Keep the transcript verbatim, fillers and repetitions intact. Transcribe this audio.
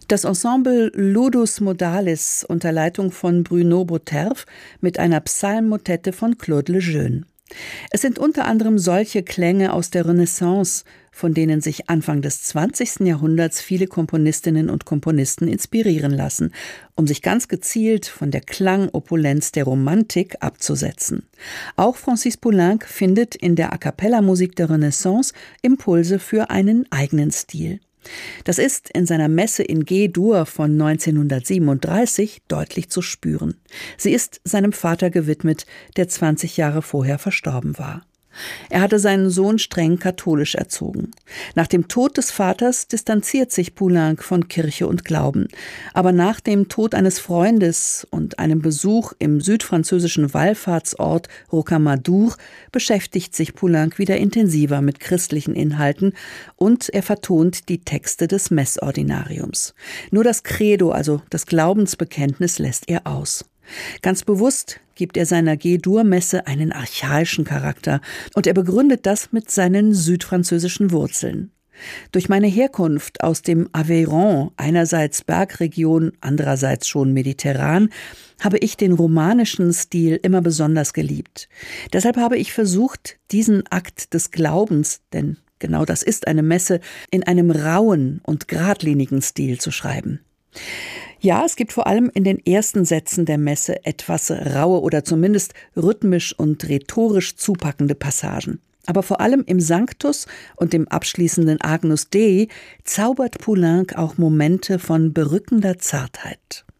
Das Ensemble Ludus Modalis unter Leitung von Bruno Botterff mit einer Psalmmotette von Claude Lejeune. Es sind unter anderem solche Klänge aus der Renaissance, von denen sich Anfang des zwanzigsten Jahrhunderts viele Komponistinnen und Komponisten inspirieren lassen, um sich ganz gezielt von der Klangopulenz der Romantik abzusetzen. Auch Francis Poulenc findet in der A-cappella-Musik der Renaissance Impulse für einen eigenen Stil. Das ist in seiner Messe in G-Dur von neunzehnhundertsiebenunddreißig deutlich zu spüren. Sie ist seinem Vater gewidmet, der zwanzig Jahre vorher verstorben war. Er hatte seinen Sohn streng katholisch erzogen. Nach dem Tod des Vaters distanziert sich Poulenc von Kirche und Glauben. Aber nach dem Tod eines Freundes und einem Besuch im südfranzösischen Wallfahrtsort Rocamadour beschäftigt sich Poulenc wieder intensiver mit christlichen Inhalten und er vertont die Texte des Messordinariums. Nur das Credo, also das Glaubensbekenntnis, lässt er aus. Ganz bewusst gibt er seiner G-Dur-Messe einen archaischen Charakter und er begründet das mit seinen südfranzösischen Wurzeln. Durch meine Herkunft aus dem Aveyron, einerseits Bergregion, andererseits schon mediterran, habe ich den romanischen Stil immer besonders geliebt. Deshalb habe ich versucht, diesen Akt des Glaubens, denn genau das ist eine Messe, in einem rauen und geradlinigen Stil zu schreiben. Ja, es gibt vor allem in den ersten Sätzen der Messe etwas raue oder zumindest rhythmisch und rhetorisch zupackende Passagen. Aber vor allem im Sanctus und dem abschließenden Agnus Dei zaubert Poulenc auch Momente von berückender Zartheit.